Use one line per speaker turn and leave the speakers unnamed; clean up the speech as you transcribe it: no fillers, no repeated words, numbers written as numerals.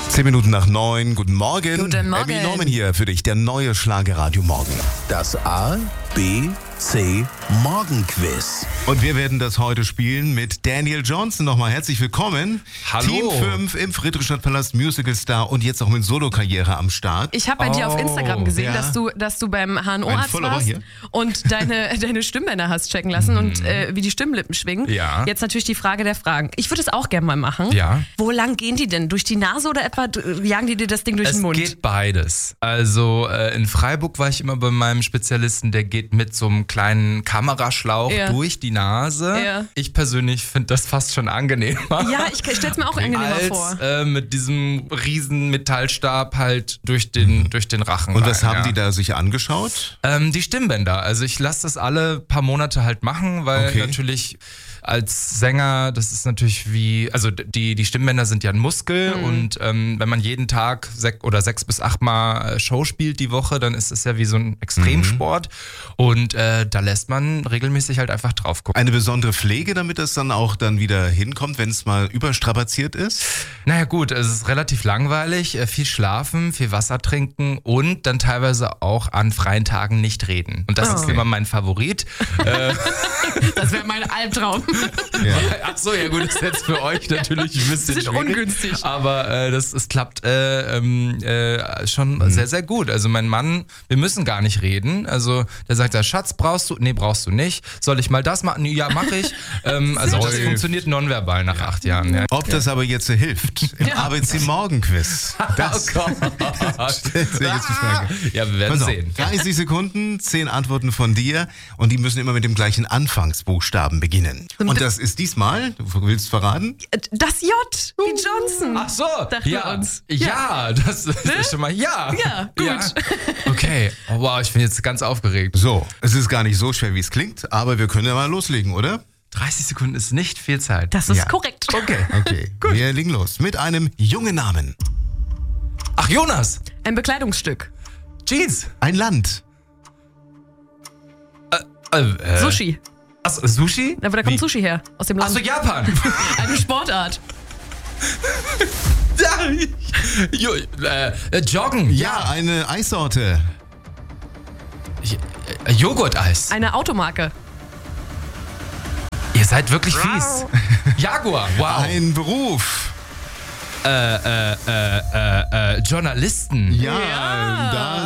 8:10. Guten Morgen.
Guten Morgen.
Abby Norman hier für dich, der neue Schlagerradio Morgen.
Das A, B, C Morgenquiz.
Und wir werden das heute spielen mit Daniel Johnston. Nochmal herzlich willkommen.
Hallo.
Team 5 im Friedrichstadtpalast Musical-Star und jetzt auch mit Solokarriere am Start.
Ich habe bei dir auf Instagram gesehen,
ja.
dass du beim
Ein
HNO-Arzt
Follower
warst
hier.
und deine Stimmbänder hast checken lassen und wie die Stimmlippen schwingen.
Ja.
Jetzt natürlich die Frage der Fragen. Ich würde es auch gerne mal machen.
Ja.
Wo lang gehen die denn? Durch die Nase oder etwa jagen die dir das Ding durch den Mund?
Es geht beides. Also in Freiburg war ich immer bei meinem Spezialisten, der geht mit so einem kleinen Kameraschlauch durch die Nase.
Ja.
Ich persönlich finde das fast schon angenehmer.
Ja, ich stell's mir auch angenehmer vor.
Als mit diesem riesen Metallstab halt durch den Rachen
Und was
rein,
haben die da sich angeschaut?
Die Stimmbänder. Also ich lasse das alle paar Monate halt machen, weil natürlich als Sänger, das ist natürlich also die Stimmbänder sind ja ein Muskel und wenn man jeden Tag 6 bis 8 Mal Show spielt die Woche, dann ist es ja wie so ein Extremsport und da lässt man regelmäßig halt einfach drauf gucken.
Eine besondere Pflege, damit das dann auch wieder hinkommt, wenn es mal überstrapaziert ist?
Naja gut, es ist relativ langweilig, viel schlafen, viel Wasser trinken und dann teilweise auch an freien Tagen nicht reden. Und das ist immer mein Favorit.
Das wäre mein Albtraum.
Ja.
Ach so, ja gut, ist jetzt für euch natürlich ein bisschen schwierig,
ungünstig.
aber es klappt schon sehr, sehr gut. Also mein Mann, wir müssen gar nicht reden. Also der sagt, ja, Schatz, brauchst du? Nee, brauchst du nicht. Soll ich mal das machen? Ja, mach ich. Also das funktioniert nonverbal nach 8 Jahren. Ja.
Ob das aber jetzt hilft im ABC Morgenquiz, das stellt sich jetzt die Frage.
Ja, wir werden
Pass auf,
sehen.
30 Sekunden, 10 Antworten von dir und die müssen immer mit dem gleichen Anfangsbuchstaben beginnen. Und das ist diesmal, du willst verraten?
Das J wie Johnson.
Ach so,
Dachten wir uns.
Ja, das ist schon mal Ja,
gut.
Ja. Okay, oh, wow, ich bin jetzt ganz aufgeregt.
So, es ist gar nicht so schwer, wie es klingt, aber wir können ja mal loslegen, oder?
30 Sekunden ist nicht viel Zeit.
Das ist
Ja.
korrekt.
Okay, gut. Wir legen los mit einem jungen Namen.
Ach, Jonas,
Ein Bekleidungsstück.
Jeans,
Ein Land.
Sushi.
Achso, Sushi?
Aber da kommt
Wie?
Sushi her. Aus dem Land.
Achso, Japan.
Eine Sportart.
Joggen.
Ja, eine Eissorte.
Joghurt-Eis.
Eine Automarke.
Ihr seid wirklich fies. Jaguar. Wow.
Ein Beruf.
Journalisten.
Ja, da